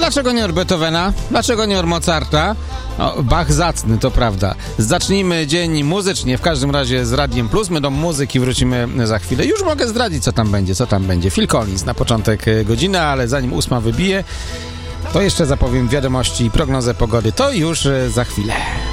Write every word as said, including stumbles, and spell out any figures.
dlaczego nie od Beethovena? Dlaczego nie od Mozarta? No, Bach zacny, to prawda. Zacznijmy dzień muzycznie, w każdym razie z Radiem Plus. My do muzyki wrócimy za chwilę. Już mogę zdradzić, co tam będzie, co tam będzie. Phil Collins na początek godziny, ale zanim ósma wybije, to jeszcze zapowiem wiadomości i prognozę pogody. To już za chwilę.